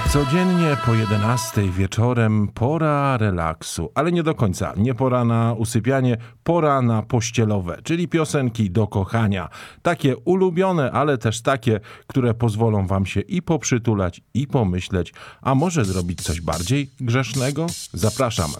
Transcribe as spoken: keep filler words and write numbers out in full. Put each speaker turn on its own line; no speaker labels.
Codziennie po jedenastej wieczorem pora relaksu, ale nie do końca. Nie pora na usypianie, pora na pościelowe, czyli piosenki do kochania. Takie ulubione, ale też takie, które pozwolą wam się i poprzytulać, i pomyśleć, a może zrobić coś bardziej grzesznego? Zapraszam